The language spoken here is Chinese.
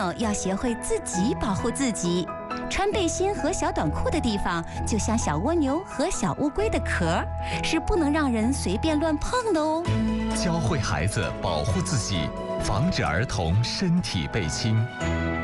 友要学会自己保护自己。穿背心和小短裤的地方，就像小蜗牛和小乌龟的壳，是不能让人随便乱碰的哦。 教会孩子保护自己，防止儿童身体被侵。